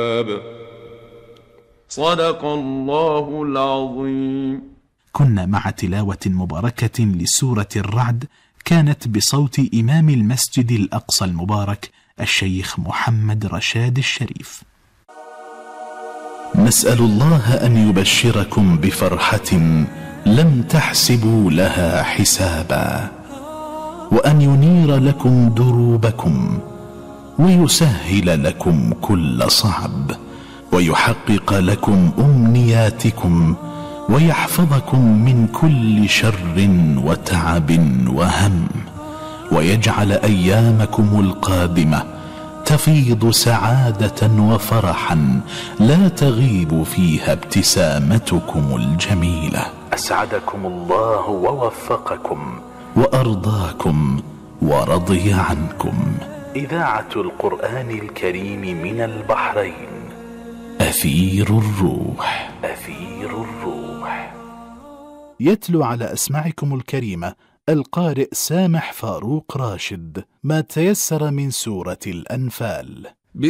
صدق الله العظيم. كنا مع تلاوة مباركة لسورة الرعد، كانت بصوت إمام المسجد الأقصى المبارك الشيخ محمد رشاد الشريف. نسأل الله أن يبشركم بفرحة لم تحسبوا لها حسابا، وأن ينير لكم دروبكم، ويسهل لكم كل صعب، ويحقق لكم أمنياتكم، ويحفظكم من كل شر وتعب وهم، ويجعل أيامكم القادمة تفيض سعادة وفرحا لا تغيب فيها ابتسامتكم الجميلة. أسعدكم الله ووفقكم وأرضاكم ورضي عنكم. إذاعة القرآن الكريم من البحرين، أثير الروح. أثير الروح. يتلو على أسماعكم الكريمة القارئ سامح فاروق راشد ما تيسر من سورة الأنفال.